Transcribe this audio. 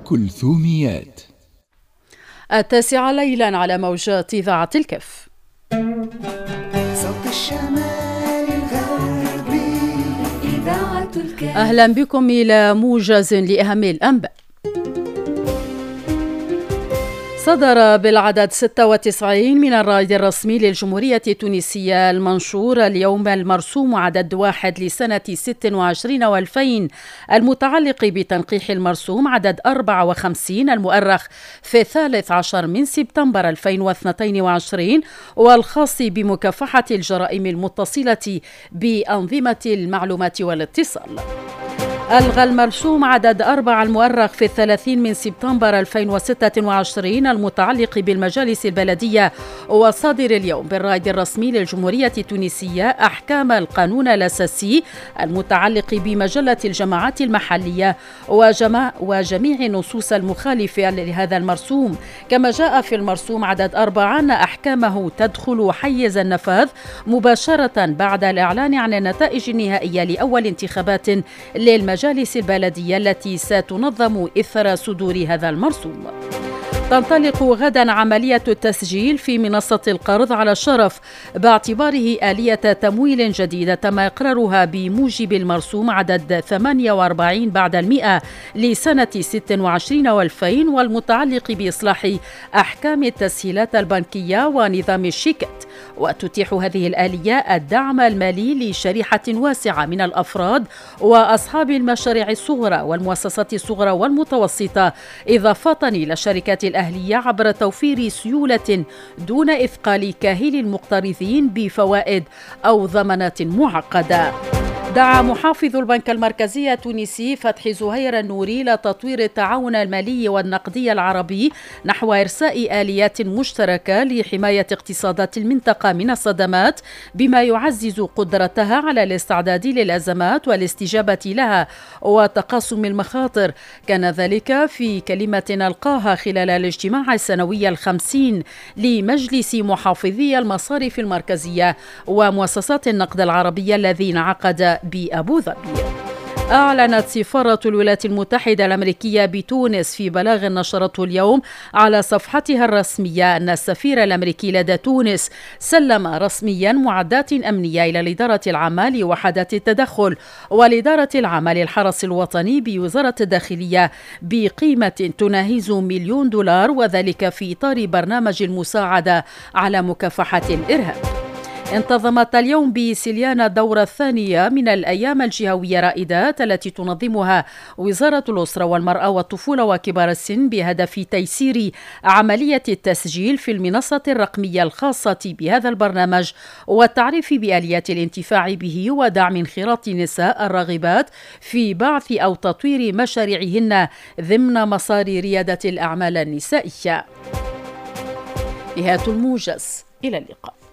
كلثوميات. 9 ليلا على موجات إذاعة الكف. صوت الشمال الغربي إذاعة الكف. أهلا بكم إلى موجز لأهم الأنباء. صدر بالعدد 96 من الرائد الرسمي للجمهورية التونسية المنشور اليوم المرسوم عدد 1 لسنة 26 و2000 المتعلق بتنقيح المرسوم عدد 54 المؤرخ في 13 من سبتمبر 2022 والخاص بمكافحة الجرائم المتصلة بأنظمة المعلومات والاتصال. ألغى المرسوم عدد 4 المؤرخ في 30 من سبتمبر 2026 المتعلق بالمجالس البلدية وصادر اليوم بالرائد الرسمي للجمهورية التونسية أحكام القانون الأساسي المتعلق بمجلة الجماعات المحلية وجميع النصوص المخالفة لهذا المرسوم. كما جاء في المرسوم عدد 4 أن أحكامه تدخل حيز النفاذ مباشرة بعد الإعلان عن النتائج النهائية لأول انتخابات للمجالس البلدية التي ستنظم إثر صدور هذا المرسوم. تنطلق غدا عملية التسجيل في منصة القرض على الشرف باعتباره آلية تمويل جديدة تم إقرارها بموجب المرسوم عدد 48 بعد 100 لسنة 26 و2000 والمتعلق بإصلاح أحكام التسهيلات البنكية ونظام الشيكات. وتتيح هذه الآلية الدعم المالي لشريحة واسعة من الأفراد وأصحاب المشاريع الصغرى والمؤسسات الصغرى والمتوسطة إضافة إلى الشركات الأهلية عبر توفير سيولة دون إثقال كاهل المقترضين بفوائد أو ضمانات معقدة. دعا محافظ البنك المركزي التونسي فتحي زهير النوري لتطوير التعاون المالي والنقدي العربي نحو إرساء آليات مشتركة لحماية اقتصادات المنطقة من الصدمات بما يعزز قدرتها على الاستعداد للأزمات والاستجابة لها وتقاسم المخاطر. كان ذلك في كلمة ألقاها خلال الاجتماع السنوي 50 لمجلس محافظي المصارف المركزية ومؤسسات النقد العربية الذي انعقد بأبو ظبي. أعلنت سفارة الولايات المتحدة الأمريكية بتونس في بلاغ نشرته اليوم على صفحتها الرسمية أن السفير الأمريكي لدى تونس سلم رسميا معدات أمنية إلى الإدارة العامة لوحدات التدخل والإدارة العامة للحرس الوطني بوزارة الداخلية بقيمة تناهز $1,000,000 وذلك في إطار برنامج المساعدة على مكافحة الإرهاب. انتظمت اليوم بسليانة الدورة الثانية من الأيام الجهوية رائدات التي تنظمها وزارة الأسرة والمرأة والطفولة وكبار السن بهدف تيسير عملية التسجيل في المنصة الرقمية الخاصة بهذا البرنامج والتعريف بآليات الانتفاع به ودعم انخراط النساء الراغبات في بعث أو تطوير مشاريعهن ضمن مسار ريادة الأعمال النسائية. نهاية الموجز، إلى اللقاء.